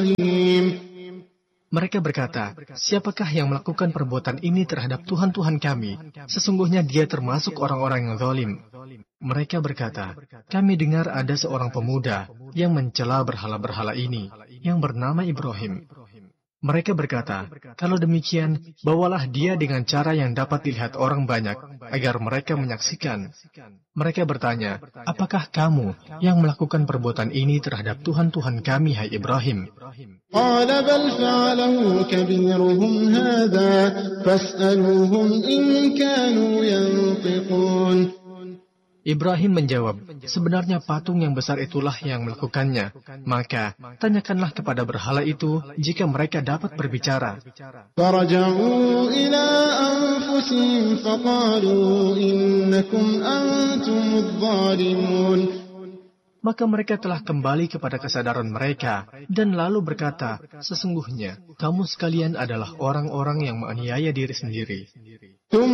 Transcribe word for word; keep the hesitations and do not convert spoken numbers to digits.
Mereka berkata, siapakah yang melakukan perbuatan ini terhadap Tuhan-Tuhan kami? Sesungguhnya dia termasuk orang-orang yang zalim. Mereka berkata, kami dengar ada seorang pemuda yang mencela berhala-berhala ini, yang bernama Ibrahim. Mereka berkata, kalau demikian, bawalah dia dengan cara yang dapat dilihat orang banyak, agar mereka menyaksikan. Mereka bertanya, apakah kamu yang melakukan perbuatan ini terhadap Tuhan-Tuhan kami, hai Ibrahim? Qala bal fa'alahu kabiruhum hadha, fas'aluhum in kanu yantiqun. Ibrahim menjawab, sebenarnya patung yang besar itulah yang melakukannya. Maka, tanyakanlah kepada berhala itu jika mereka dapat berbicara. Faraja'u ila anfusihim faqalu innakum antumudz zalimun. Maka mereka telah kembali kepada kesadaran mereka dan lalu berkata, sesungguhnya kamu sekalian adalah orang-orang yang menganiaya diri sendiri.